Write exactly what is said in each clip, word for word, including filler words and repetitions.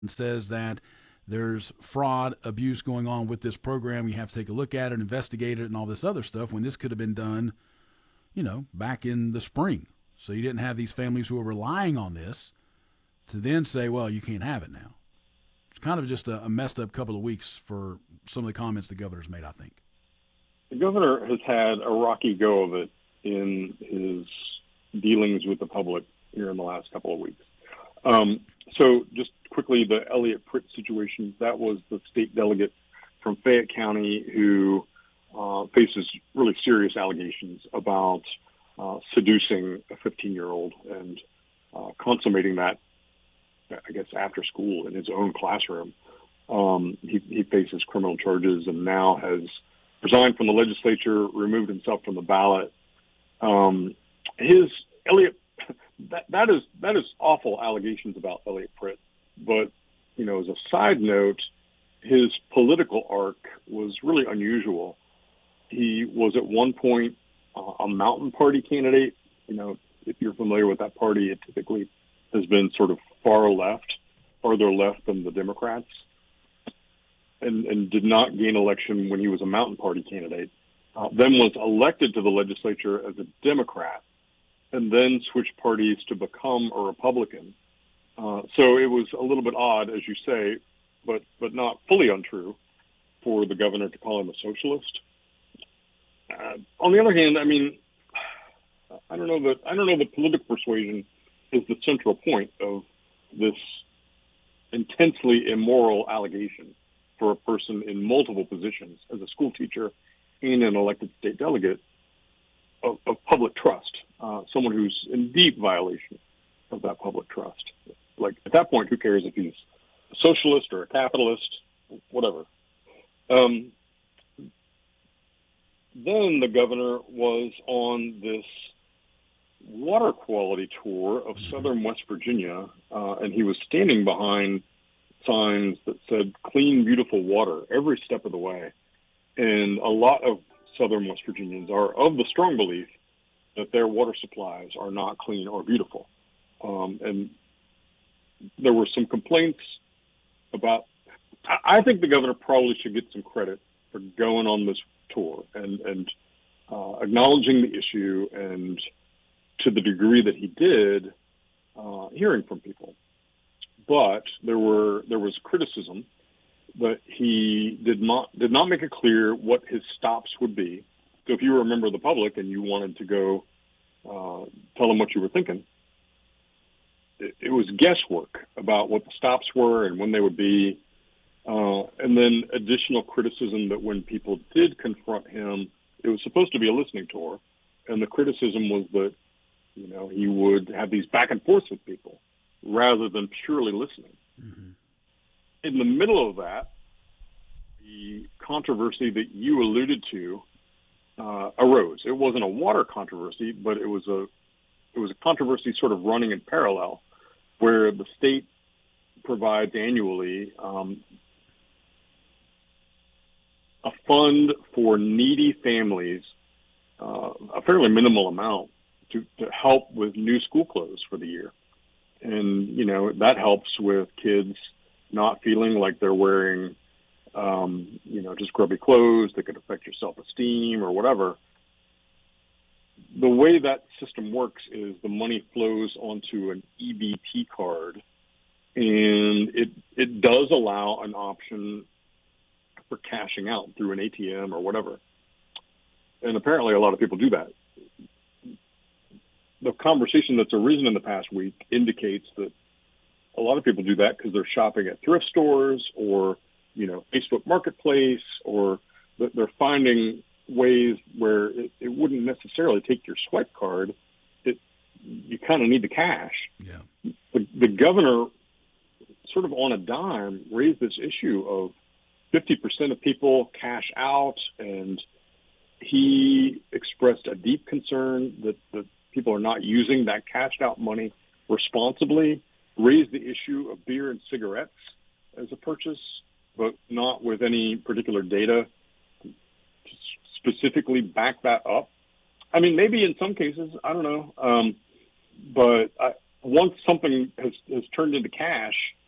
says that there's fraud, abuse going on with this program. You have to take a look at it, investigate it, and all this other stuff when this could have been done, you know, back in the spring. So you didn't have these families who are relying on this to then say, well, you can't have it now. It's kind of just a, a messed up couple of weeks for some of the comments the governor's made, I think. The governor has had a rocky go of it in his dealings with the public here in the last couple of weeks. Um, so just quickly, the Elliot Pritt situation, that was the state delegate from Fayette County who uh, faces really serious allegations about uh, seducing a fifteen-year-old and uh, consummating that, I guess, after school in his own classroom. Um, he, he faces criminal charges and now has resigned from the legislature, removed himself from the ballot. Um, his Elliot, that, that is that is awful allegations about Elliot Pritt. But, you know, as a side note, his political arc was really unusual. He was at one point uh, a Mountain Party candidate. You know, if you're familiar with that party, it typically has been sort of far left, farther left than the Democrats, and, and did not gain election when he was a Mountain Party candidate, uh, then was elected to the legislature as a Democrat, and then switched parties to become a Republican. Uh, so it was a little bit odd, as you say, but but not fully untrue for the governor to call him a socialist. Uh, on the other hand, I mean, I don't know that I don't know that political persuasion is the central point of this intensely immoral allegation for a person in multiple positions as a school teacher and an elected state delegate of, of public trust, uh, someone who's in deep violation of that public trust. Like, at that point, who cares if he's a socialist or a capitalist, whatever. Um, then the governor was on this water quality tour of southern West Virginia, uh, and he was standing behind signs that said clean, beautiful water every step of the way. And a lot of southern West Virginians are of the strong belief that their water supplies are not clean or beautiful. Um, and there were some complaints about, I, I think the governor probably should get some credit for going on this tour and, and uh, acknowledging the issue, and to the degree that he did, uh, hearing from people. But there were there was criticism that he did not did not make it clear what his stops would be. So if you were a member of the public and you wanted to go uh, tell them what you were thinking, it, it was guesswork about what the stops were and when they would be. Uh, and then additional criticism that when people did confront him, it was supposed to be a listening tour. And the criticism was that, you know, he would have these back and forths with people rather than purely listening. Mm-hmm. In the middle of that, the controversy that you alluded to uh, arose. It wasn't a water controversy, but it was a it was a controversy sort of running in parallel, where the state provides annually um, a fund for needy families, uh, a fairly minimal amount, to, to help with new school clothes for the year. And, you know, that helps with kids not feeling like they're wearing, um, you know, just grubby clothes that could affect your self-esteem or whatever. The way that system works is the money flows onto an E B T card, and it it does allow an option for cashing out through an A T M or whatever. And apparently a lot of people do that. The conversation that's arisen in the past week indicates that a lot of people do that because they're shopping at thrift stores or, you know, Facebook Marketplace, or they're finding ways where it, it wouldn't necessarily take your swipe card. It, you kind of need the cash. Yeah. The, the governor, sort of on a dime, raised this issue of fifty percent of people cash out, and he expressed a deep concern that the people are not using that cashed out money responsibly, raised the issue of beer and cigarettes as a purchase, but not with any particular data to specifically back that up. I mean, maybe in some cases, I don't know. Um, but I, once something has, has turned into cash,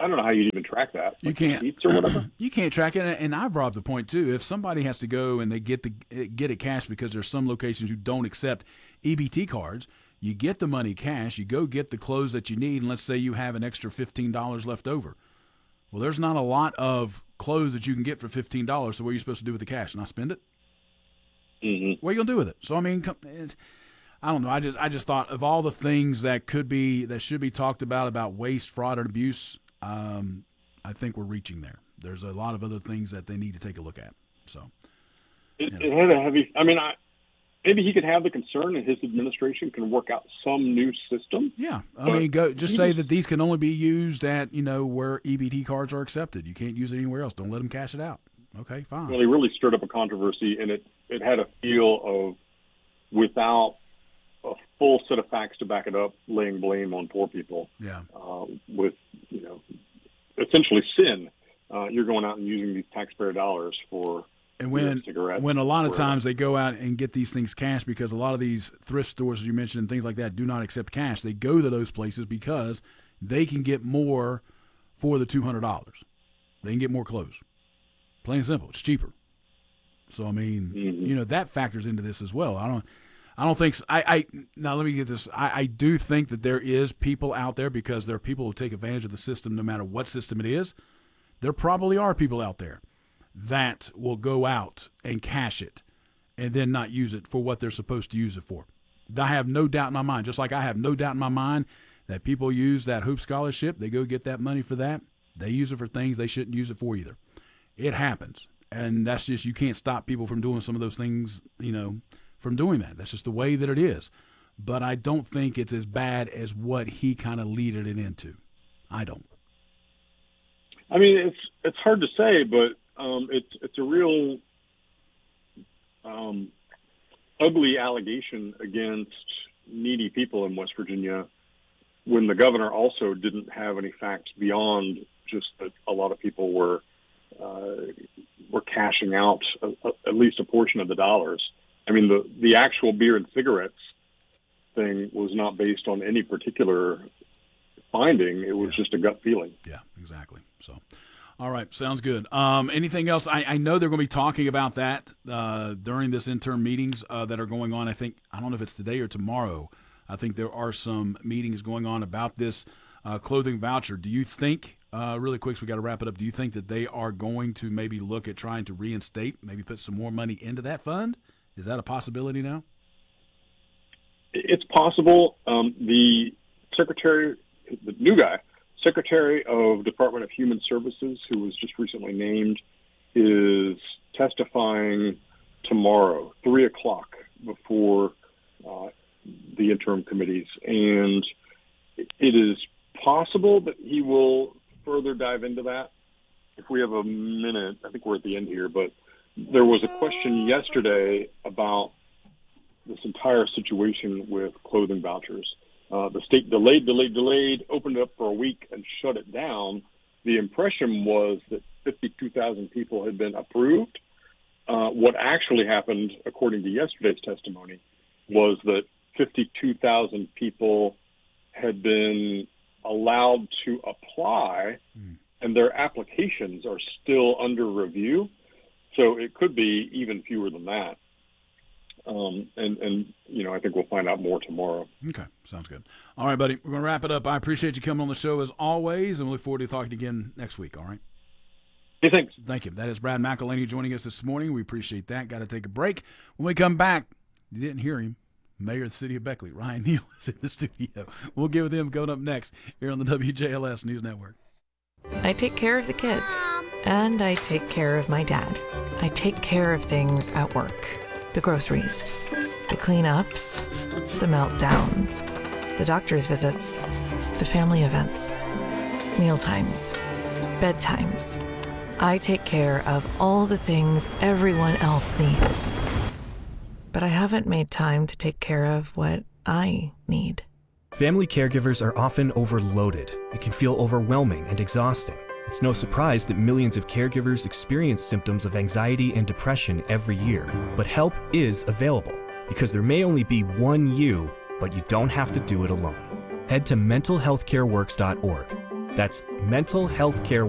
I don't know how you'd even track that. You like can't. Receipts or whatever. You can't track it, and I brought up the point too. If somebody has to go and they get the get it cash because there's some locations who don't accept E B T cards, you get the money cash. You go get the clothes that you need, and let's say you have an extra fifteen dollars left over. Well, there's not a lot of clothes that you can get for fifteen dollars. So what are you supposed to do with the cash? Not spend it? Mm-hmm. What are you gonna do with it? So I mean, I don't know. I just I just thought of all the things that could be that should be talked about about waste, fraud, and abuse. Um, I think we're reaching there. There's a lot of other things that they need to take a look at. So it, you know. it had a heavy. I mean, I, maybe he could have the concern, and his administration can work out some new system. Yeah, I mean, go just say that these can only be used at you know where E B T cards are accepted. You can't use it anywhere else. Don't let them cash it out. Okay, fine. Well, he really stirred up a controversy, and it it had a feel of without a full set of facts to back it up, laying blame on poor people. Yeah, uh, with you know. essentially sin. Uh, you're going out and using these taxpayer dollars for and when cigarettes. When a lot of times they go out and get these things cash because a lot of these thrift stores, as you mentioned, and things like that, do not accept cash. They go to those places because they can get more for the two hundred dollars. They can get more clothes. Plain and simple. It's cheaper. So I mean, mm-hmm. you know, that factors into this as well. I don't. I don't think so. I, I now let me get this. I, I do think that there is people out there because there are people who take advantage of the system no matter what system it is. There probably are people out there that will go out and cash it and then not use it for what they're supposed to use it for. I have no doubt in my mind, just like I have no doubt in my mind that people use that Hope Scholarship. They go get that money for that. They use it for things they shouldn't use it for either. It happens. And that's just, you can't stop people from doing some of those things, you know, from doing that. That's just the way that it is. But I don't think it's as bad as what he kind of leaded it into. I don't. I mean, it's it's hard to say, but um, it's it's a real um, ugly allegation against needy people in West Virginia when the governor also didn't have any facts beyond just that a lot of people were uh, were cashing out a, a, at least a portion of the dollars. I mean, the, the actual beer and cigarettes thing was not based on any particular finding. It was yeah. just a gut feeling. Yeah, exactly. So, all right, sounds good. Um, anything else? I, I know they're going to be talking about that uh, during this interim meetings uh, that are going on. I think, I don't know if it's today or tomorrow. I think there are some meetings going on about this uh, clothing voucher. Do you think, uh, really quick, so we got to wrap it up, do you think that they are going to maybe look at trying to reinstate, maybe put some more money into that fund? Is that a possibility now? It's possible. Um, the secretary, the new guy, Secretary of Department of Human Services, who was just recently named, is testifying tomorrow, three o'clock, before uh, the interim committees. And it is possible that he will further dive into that. If we have a minute, I think we're at the end here, but there was a question yesterday about this entire situation with clothing vouchers. Uh, the state delayed, delayed, delayed, opened it up for a week and shut it down. The impression was that fifty-two thousand people had been approved. Uh, what actually happened, according to yesterday's testimony, was that fifty-two thousand people had been allowed to apply, mm. and their applications are still under review. So it could be even fewer than that. Um, and, and, you know, I think we'll find out more tomorrow. Okay. Sounds good. All right, buddy. We're going to wrap it up. I appreciate you coming on the show as always, and we look forward to talking again next week. All right. Hey, thanks. Thank you. That is Brad McElhaney joining us this morning. We appreciate that. Got to take a break. When we come back, you didn't hear him. Mayor of the city of Beckley, Ryan Neal, is in the studio. We'll get with him coming up next here on the W J L S News Network. I take care of the kids, and I take care of my dad. I take care of things at work. The groceries, the cleanups, the meltdowns, the doctor's visits, the family events, mealtimes, bedtimes. I take care of all the things everyone else needs. But I haven't made time to take care of what I need. Family caregivers are often overloaded. It can feel overwhelming and exhausting. It's no surprise that millions of caregivers experience symptoms of anxiety and depression every year. But help is available, because there may only be one you, but you don't have to do it alone. Head to mental health care works dot org. That's mental health care